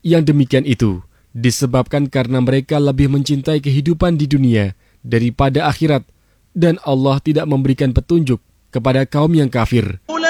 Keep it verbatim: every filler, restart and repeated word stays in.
Yang demikian itu disebabkan karena mereka lebih mencintai kehidupan di dunia daripada akhirat, dan Allah tidak memberikan petunjuk kepada kaum yang kafir.